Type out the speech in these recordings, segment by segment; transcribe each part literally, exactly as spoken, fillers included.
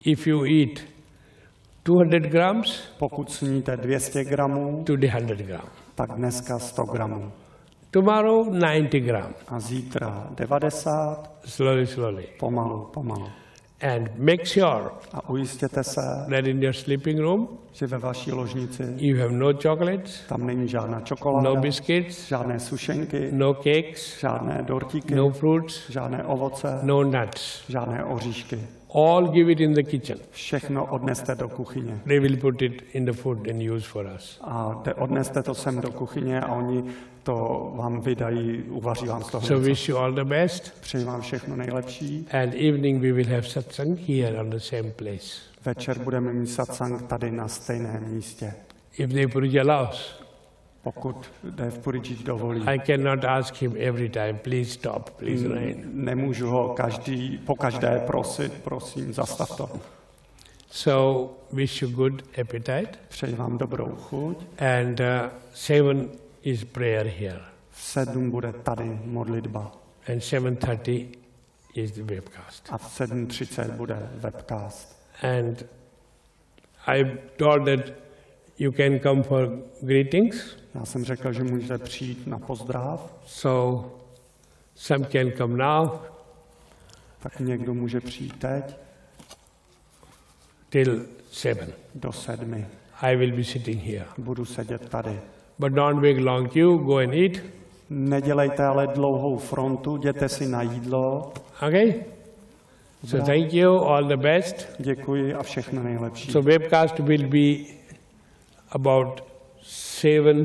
If you eat two hundred grams, Pokud sníte dvě stě gramů, today one hundred grams. tak dneska sto gramů. Tomorrow ninety grams. A zítra devadesát, Slowly, slowly. pomalu, pomalu. And make sure A ujistěte se, that in your sleeping room že ve vaší ložnici you have no chocolates, tam není žádná no čokoláda, biscuits, žádné sušenky, no cakes, žádné dortíky, no fruits, žádné ovoce, no nuts. žádné oříšky. All give it in the kitchen. Všechno odneste do kuchyně. They will put it in the food and use for us. A de- odneste to sem do kuchyně a oni to vám vydají, uvaří vám z toho So něco. wish you all the best. Přeji vám všechno nejlepší. And evening we will have satsang here on the same place. Večer budeme mít satsang tady na stejném místě. If the Puruji allows. Pokud Dev Puriji dovolí. I cannot ask him every time, please stop, please rain. Nemůžu ho každý, po každé prosit, prosím, zastav to. So wish you good appetite. Přeji vám dobrou chuť. And uh, seven is prayer here. V sedm bude tady modlitba. And seven thirty is the webcast. A v sedm třicet bude webcast. And I told that you can come for greetings. Já jsem řekl, že můžete přijít na pozdrav. So some can come now Tak někdo může přijít teď till seven. do sedmi. I will be sitting here. Budu sedět tady. But don't make long queue, go and eat. Nedělejte ale dlouhou frontu, jděte si na jídlo. Okay? So thank you, all the best. Děkuji a všechno nejlepší. So webcast will be about seven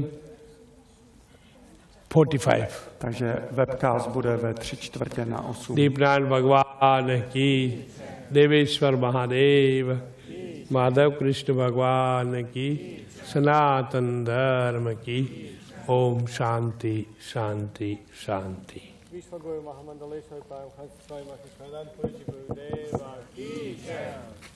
forty-five. Takže webcast bude ve tři čtvrtě na osm. Deepnan Bhagwan ki, Deveshwar Mahadev, Madhav Krishna Bhagwan ki, Sanatan Dharma ki, Om Shanti, Shanti, Shanti. Vishwaguru Mahamandaleshwar Param Khatsvai Mahishwaran Puruji Gurudeva Ki Jai.